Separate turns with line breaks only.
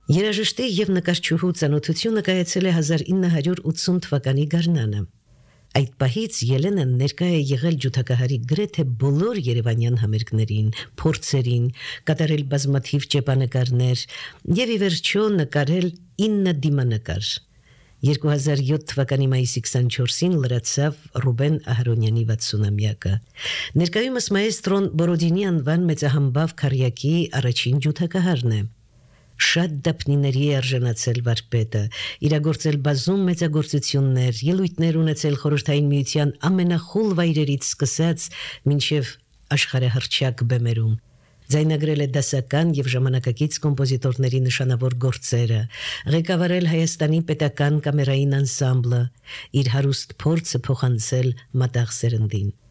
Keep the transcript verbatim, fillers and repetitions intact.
Երաժշտի եւ նկարչուհու ծանոթությունը կայացել է հազար ինը հարյուր ութսուն թվականի գարնանը։ Այդ պահից Ելենան ներկա է եղել ջութակահարի գրեթե բոլոր երևանյան համերգներին, փորձերին, կատարել բազմաթիվ ճեպանկարներ եւ ի վերջո նկարել ինը դիմանկար։ երկու հազար յոթ թվականի մայիսի քսանչորսին լրացավ Ռուբեն Ահարոնյանի վաթսունամյակը։ Ներկայումս մայեստրոն Բորոդինի անվան մեծահամբավ քարյակի առաջին ջութակահարն է։ Շատ դափնիների է արժանացել վարպետը, իրագործել բազում մեծագործություններ, ելույթներ ունեցել խորհրդային միության ամենախուլ վայրերից սկսած մինչև աշխարհահռչակ բեմերում։ Ձայնագրել է դասական եւ ժամանակակից կոմպոզիտորների նշանավոր գործերը, ղեկավարել Հայաստանի պետական կամերային անսամբլը, իր հարուստ փորձը փոխանցել մատաղ սերնդին։